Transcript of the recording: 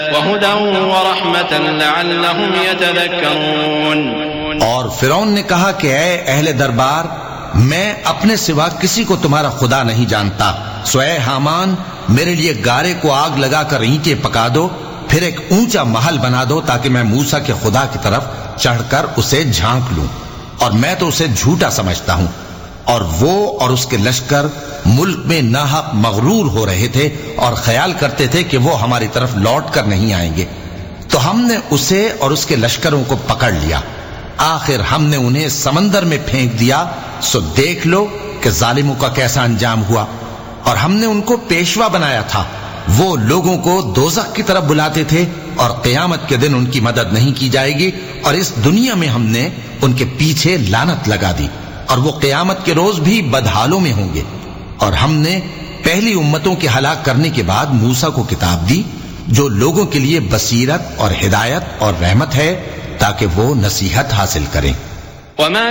وهدى ورحمة لعلهم يتذكرون. اور فرعون نے کہا کہ اے اہل دربار، میں اپنے سوا کسی کو تمہارا خدا نہیں جانتا، سو اے حامان میرے لیے گارے کو آگ لگا کر اینٹیں پکا دو، پھر ایک اونچا محل بنا دو تاکہ میں موسیٰ کے خدا کی طرف چڑھ کر اسے جھانک لوں، اور میں تو اسے جھوٹا سمجھتا ہوں. اور وہ اور اس کے لشکر ملک میں ناحق مغرور ہو رہے تھے اور خیال کرتے تھے کہ وہ ہماری طرف لوٹ کر نہیں آئیں گے، تو ہم نے اسے اور اس کے لشکروں کو پکڑ لیا، آخر ہم نے انہیں سمندر میں پھینک دیا، سو دیکھ لو کہ ظالموں کا کیسا انجام ہوا. اور ہم نے ان کو پیشوا بنایا تھا، وہ لوگوں کو دوزخ کی طرف بلاتے تھے، اور قیامت کے دن ان کی مدد نہیں کی جائے گی، اور اس دنیا میں ہم نے ان کے پیچھے لعنت لگا دی، اور وہ قیامت کے روز بھی بدحالوں میں ہوں گے. اور ہم نے پہلی امتوں کے ہلاک کرنے کے بعد موسیٰ کو کتاب دی جو لوگوں کے لیے بصیرت اور ہدایت اور رحمت ہے تاکہ وہ نصیحت حاصل کریں. وما